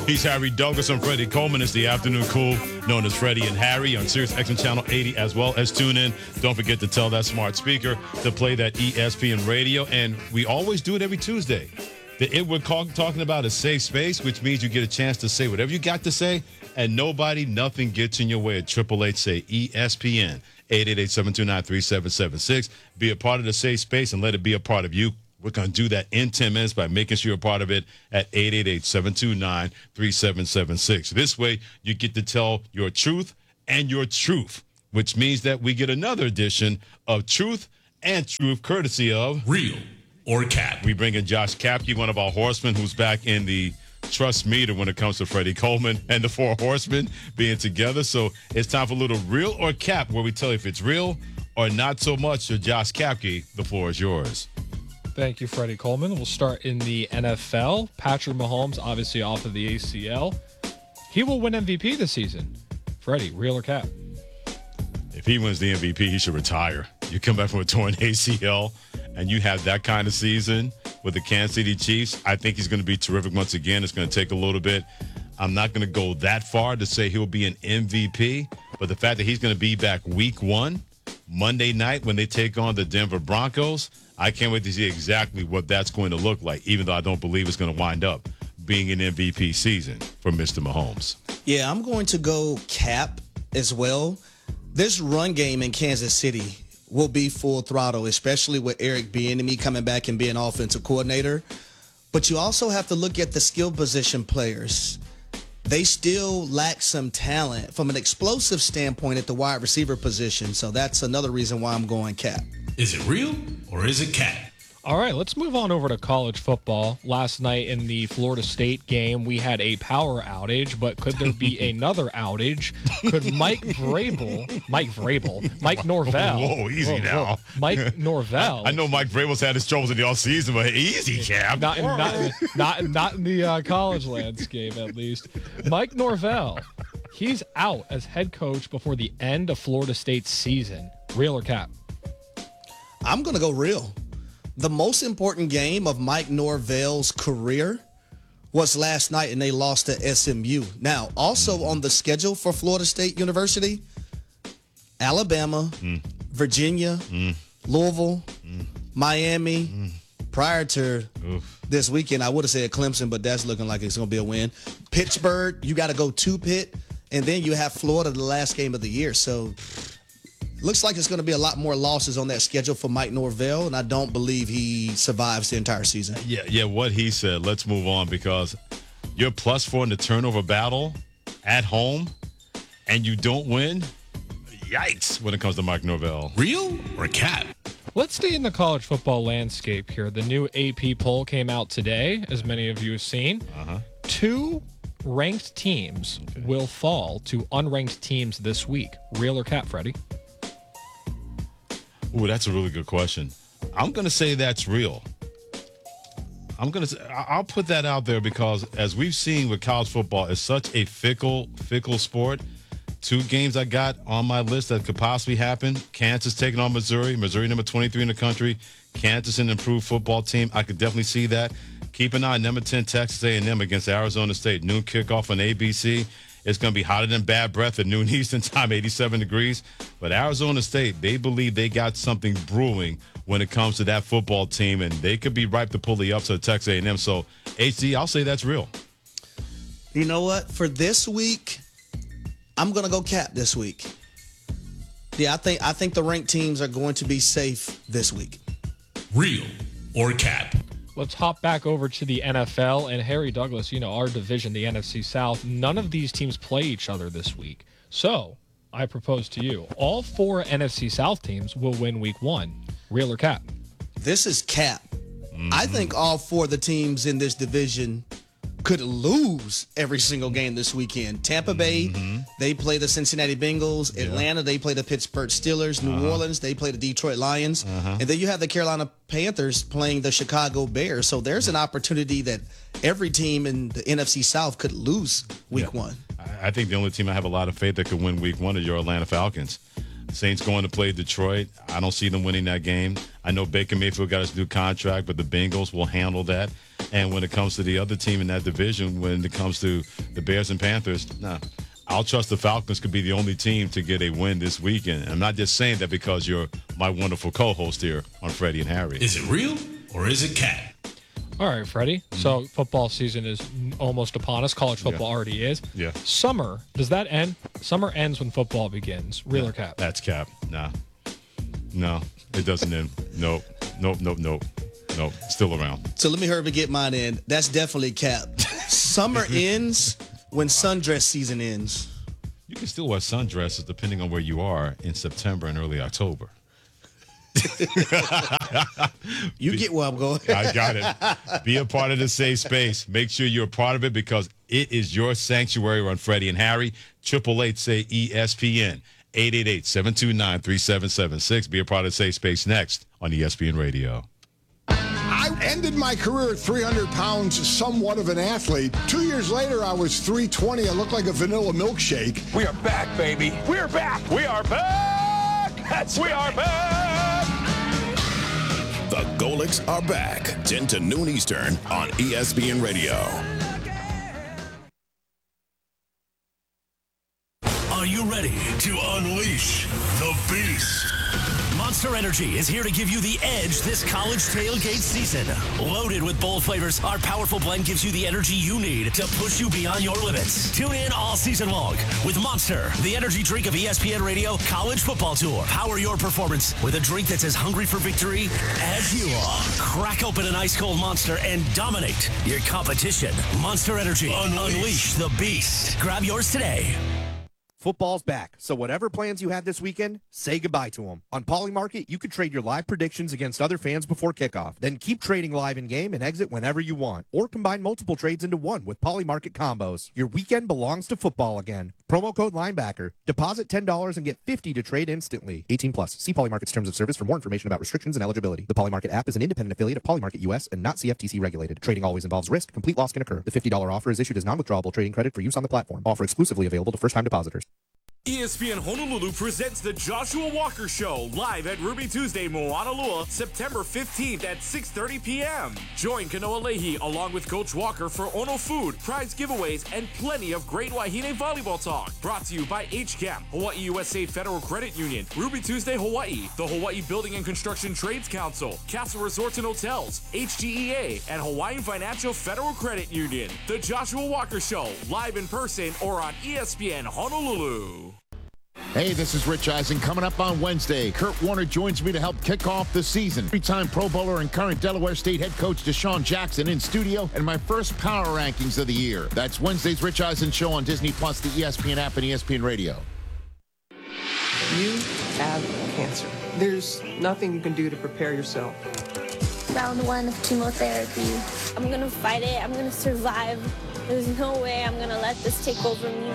He's Harry Douglas. I'm Freddie Coleman. It's the afternoon cool, known as Freddie and Harry on Sirius XM Channel 80, as well as tune in. Don't forget to tell that smart speaker to play that ESPN radio. And we always do it every Tuesday. The It We're talking about is safe space, which means you get a chance to say whatever you got to say, and nothing gets in your way at 888 say ESPN, 888-729-3776. Be a part of the safe space and let it be a part of you. We're going to do that in 10 minutes by making sure you're a part of it at 888-729-3776. This way, you get to tell your truth and your truth, which means that we get another edition of Truth and Truth, courtesy of Real or Cap. We bring in Josh Kapke, one of our horsemen, who's back in the trust meter when it comes to Freddie Coleman and the Four Horsemen being together. So it's time for a little Real or Cap, where we tell you if it's real or not so much. So Josh Kapke, the floor is yours. Thank you, Freddie Coleman. We'll start in the NFL. Patrick Mahomes, obviously off of the ACL. He will win MVP this season. Freddie, real or cap? If he wins the MVP, he should retire. You come back from a torn ACL, and you have that kind of season with the Kansas City Chiefs. I think he's going to be terrific once again. It's going to take a little bit. I'm not going to go that far to say he'll be an MVP, but the fact that he's going to be back week 1, Monday night, when they take on the Denver Broncos, I can't wait to see exactly what that's going to look like, even though I don't believe it's going to wind up being an MVP season for Mr. Mahomes. Yeah, I'm going to go cap as well. This run game in Kansas City will be full throttle, especially with Eric Bieniemy coming back and being offensive coordinator. But you also have to look at the skill position players. They still lack some talent from an explosive standpoint at the wide receiver position. So that's another reason why I'm going cap. Is it real or is it cap? All right, let's move on over to college football. Last night in the Florida State game, we had a power outage, but could there be another outage? Could Mike Norvell. Whoa, easy now. Mike Norvell. I know Mike Vrabel's had his troubles in the offseason, but easy, Cap. Not in the college landscape, at least. Mike Norvell, he's out as head coach before the end of Florida State's season. Real or cap? I'm going to go real. The most important game of Mike Norvell's career was last night, and they lost to SMU. Now, also on the schedule for Florida State University, Alabama, Virginia, Louisville, Miami. Prior to this weekend, I would have said Clemson, but that's looking like it's going to be a win. Pittsburgh, you got to go to Pitt, and then you have Florida the last game of the year. So looks like it's going to be a lot more losses on that schedule for Mike Norvell, and I don't believe he survives the entire season. Yeah, what he said. Let's move on, because you're +4 in the turnover battle at home, and you don't win. Yikes when it comes to Mike Norvell. Real or cap? Let's stay in the college football landscape here. The new AP poll came out today, as many of you have seen. 2 ranked teams will fall to unranked teams this week. Real or cap, Freddie? Ooh, that's a really good question. I'm going to say that's real. I'll put that out there because, as we've seen with college football, it's such a fickle sport. 2 games I got on my list that could possibly happen. Kansas taking on Missouri. Missouri number 23 in the country. Kansas an improved football team. I could definitely see that. Keep an eye on number 10 Texas A&M against Arizona State. Noon kickoff on ABC. It's going to be hotter than bad breath at noon Eastern time, 87 degrees. But Arizona State, they believe they got something brewing when it comes to that football team, and they could be ripe to pull the upset of Texas A&M. So, HD, I'll say that's real. You know what? For this week, I'm going to go cap this week. Yeah, I think the ranked teams are going to be safe this week. Real or cap? Let's hop back over to the NFL. And Harry Douglas, our division, the NFC South, none of these teams play each other this week. So I propose to you, all 4 NFC South teams will win week 1. Real or cap? This is cap. I think all 4 of the teams in this division could lose every single game this weekend. Tampa Bay, they play the Cincinnati Bengals. Atlanta, they play the Pittsburgh Steelers. New Orleans, they play the Detroit Lions. And then you have the Carolina Panthers playing the Chicago Bears. So there's an opportunity that every team in the NFC South could lose week 1. I think the only team I have a lot of faith that could win week 1 is your Atlanta Falcons. Saints going to play Detroit. I don't see them winning that game. I know Baker Mayfield got his new contract, but the Bengals will handle that. And when it comes to the other team in that division, when it comes to the Bears and Panthers, nah, I'll trust the Falcons could be the only team to get a win this weekend. I'm not just saying that because you're my wonderful co-host here on Freddie and Harry. Is it real or is it cat? All right, Freddie. So football season is almost upon us. College football already is. Yeah. Summer, does that end? Summer ends when football begins. Real or cap? That's cap. Nah. No, it doesn't end. Nope. Still around. So let me hurry and get mine in. That's definitely cap. Summer ends when sundress season ends. You can still wear sundresses depending on where you are in September and early October. You get where I'm going. I got it. Be a part of the safe space. Make sure you're a part of it because it is your sanctuary on Freddie and Harry. 888 say ESPN. 888-729-3776. Be a part of the safe space next on ESPN Radio. I ended my career at 300 pounds, somewhat of an athlete. 2 years later, I was 320. I looked like a vanilla milkshake. We are back, baby. We're back. We are back. We are back. The Golics are back. 10 to noon Eastern on ESPN Radio. Are you ready to unleash the beast? Monster Energy is here to give you the edge this college tailgate season. Loaded with bold flavors, our powerful blend gives you the energy you need to push you beyond your limits. Tune in all season long with Monster, the energy drink of ESPN Radio College Football Tour. Power your performance with a drink that's as hungry for victory as you are. Crack open an ice-cold Monster and dominate your competition. Monster Energy. Unleash the beast. Grab yours today. Football's back, so whatever plans you had this weekend, say goodbye to them. On Polymarket, you could trade your live predictions against other fans before kickoff. Then keep trading live in-game and exit whenever you want. Or combine multiple trades into one with Polymarket combos. Your weekend belongs to football again. Promo code Linebacker. Deposit $10 and get $50 to trade instantly. 18 plus. See Polymarket's terms of service for more information about restrictions and eligibility. The Polymarket app is an independent affiliate of Polymarket US and not CFTC regulated. Trading always involves risk. Complete loss can occur. The $50 offer is issued as non-withdrawable trading credit for use on the platform. Offer exclusively available to first-time depositors. ESPN Honolulu presents the Joshua Walker Show live at Ruby Tuesday, Moanalua, September 15th at 6:30 p.m. Join Kanoa Leahy along with Coach Walker for Ono food, prize giveaways, and plenty of great Wahine volleyball talk. Brought to you by HCAM, Hawaii USA Federal Credit Union, Ruby Tuesday, Hawaii, the Hawaii Building and Construction Trades Council, Castle Resorts and Hotels, HGEA, and Hawaiian Financial Federal Credit Union. The Joshua Walker Show, live in person or on ESPN Honolulu. Hey, this is Rich Eisen. Coming up on Wednesday, Kurt Warner joins me to help kick off the season. Three-time Pro Bowler and current Delaware State head coach Deshaun Jackson in studio, and my first power rankings of the year. That's Wednesday's Rich Eisen Show on Disney+, the ESPN app, and ESPN Radio. You have cancer. There's nothing you can do to prepare yourself. Round 1 of chemotherapy. I'm gonna fight it. I'm gonna survive. There's no way I'm gonna let this take over me.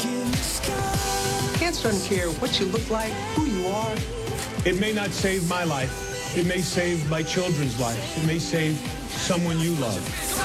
Cancer doesn't care what you look like, who you are. It may not save my life. It may save my children's lives. It may save someone you love.